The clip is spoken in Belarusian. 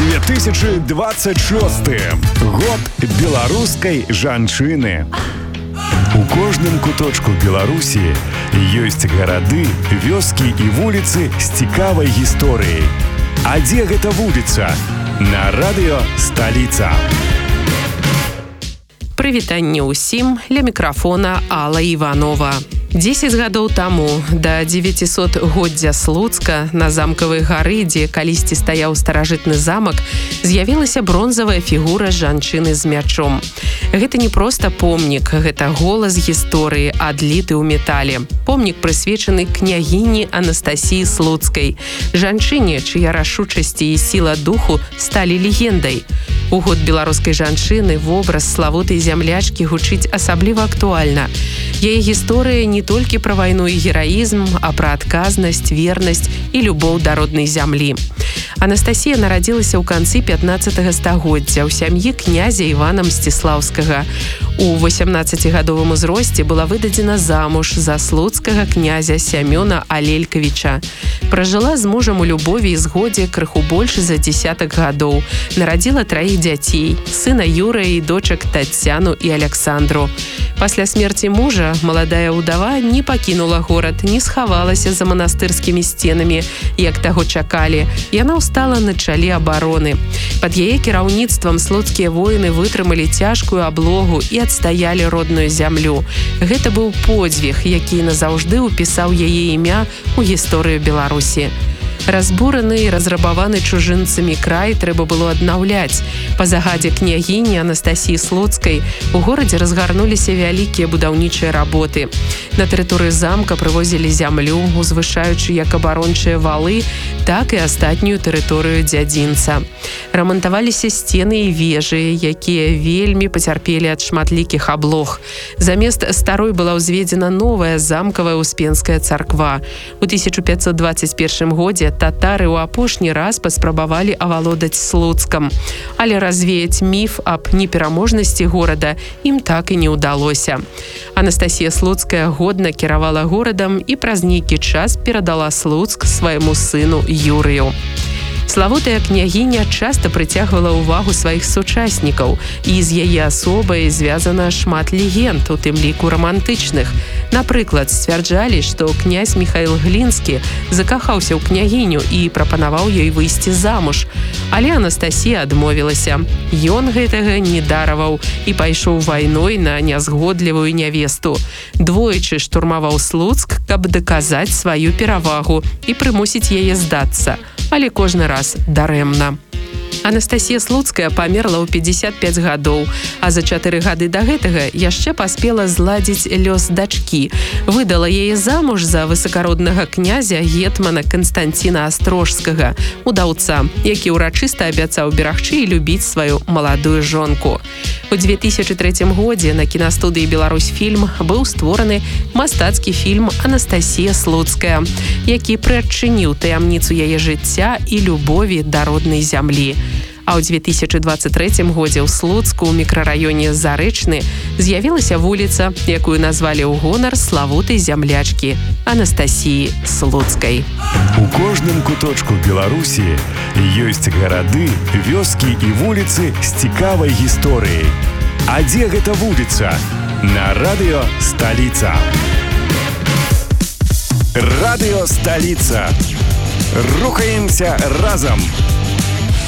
2026 год беларускай жанчыны. У кожным куточку Беларусі ёсць гарады, вёскі і вуліцы з цікавай гісторыяй. А дзе гэта вуліца? На радыё «Сталіца». Прывітанне ўсім, ля мікрафона Алла Іванова. 10 гадоў таму, да 900годдзя Слуцка, на замкавай гары, дзе калісьці стаяў старажытны замак, з'явілася бронзавая фігура жанчыны з мячом. Гэта не проста помнік, гэта голас гісторыі, адліты ў метале. Помнік прысвечаны княгіні Анастасіі Слуцкай, жанчыне, чыя рашучасці і сіла духу сталі легендай. У год беларускай жанчыны вобраз славутай зямлячкі гучыць асабліва актуальна. Яе гісторыя не толькі пра вайну і гераізм, а пра адказнасць, вернасць і любоў да роднай зямлі. Анастасія нарадзілася ў канцы 15 стагоддзя ў сям'і князя Івана Мсціслаўскага. У 18-гадовым узросце была выдадзена замуж за слуцкага князя Сямёна Алелькавіча. Пражыла з мужам у любові і згодзе крыху больш за дзесятак гадоў. Нарадзіла 3 дзяцей, сына Юрыя і дочак Таццяну і Аляксандру. Пасля смерці мужа маладая ўдава не пакінула горад, не схавалася за манастырскімі сценамі, як таго чакалі. Яна ўстала на чале абароны. Пад яе кіраўніцтвам слуцкія воіны вытрымалі цяжкую аблогу і адстаялі родную зямлю. Гэта быў подзвіг, які назаўжды ўпісаў яе імя ў гісторыю Беларусі. Разбураны і разрабаваны чужынцамі край трэба было аднаўляць. Па загадзе княгіні Анастасіі Слуцкай у горадзе разгарнуліся вялікія будаўнічыя работы. На тэрыторыю замка прывозілі зямлю, узвышаючы як абарончыя валы, так і астатнюю тэрыторыю дзядзінца. Рамантаваліся сцены і вежы, якія вельмі пацярпелі ад шматлікіх аблог. Замест старой была ўзведзена новая замкавая Успенская царква. У 1521 годзе татары ў апошні раз паспрабавалі авалодаць Слуцкам, але развеяць міф аб непераможнасці горада ім так і не ўдалося. Анастасія Слуцкая годна кіравала горадам і праз нейкі час перадала Слуцк свайму сыну Юрыю. Славутая княгіня часта прыцягвала ўвагу сваіх сучаснікаў, і з яе асобай звязана шмат легенд, у тым ліку рамантычных. Напрыклад, сцвярджалі, што князь Міхаіл Глінскі закахаўся ў княгіню і прапанаваў ёй выйсці замуж. Але Анастасія адмовілася. Ён гэтага не дараваў і пайшоў вайной на нязгодлівую нявесту. Двойчы штурмаваў Слуцк, каб даказаць сваю перавагу і прымусіць яе здацца. Але кожны раз дарэмна. Анастасія Слуцкая памерла ў 55 гадоў, а за 4 гады да гэтага яшчэ паспела зладзіць лёс дачкі. Выдала яе замуж за высакароднага князя гетмана Канстанціна Астрожскага, удаўца, які ўрачыста абяцаў берагчы і любіць сваю маладую жонку. У 2003 годзе на кінастудыі «Беларусьфільм» быў створаны мастацкі фільм «Анастасія Слуцкая», які прыадчыніў таямніцу яе жыцця і любові да роднай зямлі. А ў 2023 годзе ў Слуцку, у мікрараёне Зарэчны, з'явілася вуліца, якую назвалі ў гонар славутай зямлячкі Анастасіі Слуцкай. У кожным куточку Беларусі ёсць гарады, вёскі і вуліцы з цікавай гісторыяй. А дзе гэта вуліца? На радыё «Сталіца». Радыё «Сталіца». Рухаемся разам!